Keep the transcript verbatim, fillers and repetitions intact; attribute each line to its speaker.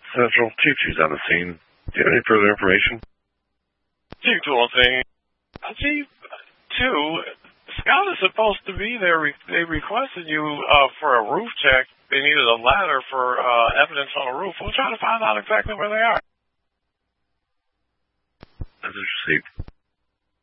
Speaker 1: Central. Chief two's on the scene. Do you have any further information?
Speaker 2: Chief two on scene. Uh, Chief two, Scott is supposed to be there. They requested you uh, for a roof check. They needed a ladder for uh, evidence on the roof. We're trying to find out exactly where they are.
Speaker 1: That's received.